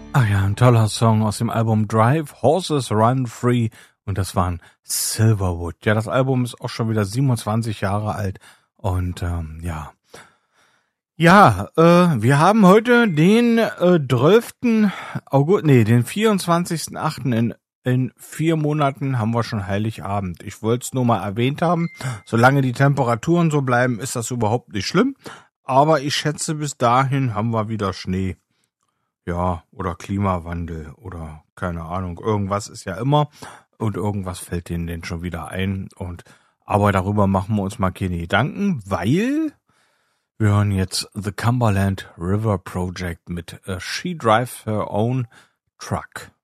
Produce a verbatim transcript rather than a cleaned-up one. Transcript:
Ah ja, ein toller Song aus dem Album Drive, Horses Run Free, und das waren Silverwood. Ja, das Album ist auch schon wieder siebenundzwanzig Jahre alt und ähm, ja. Ja, äh, wir haben heute den äh, zwölften August, nee, den vierundzwanzigsten achten in in vier Monaten haben wir schon Heiligabend. Ich wollte es nur mal erwähnt haben. Solange die Temperaturen so bleiben, ist das überhaupt nicht schlimm. Aber ich schätze, bis dahin haben wir wieder Schnee. Ja, oder Klimawandel oder keine Ahnung. Irgendwas ist ja immer und irgendwas fällt denen denn schon wieder ein. Und aber darüber machen wir uns mal keine Gedanken, weil wir hören jetzt The Cumberland River Project mit uh, She Drives Her Own Truck.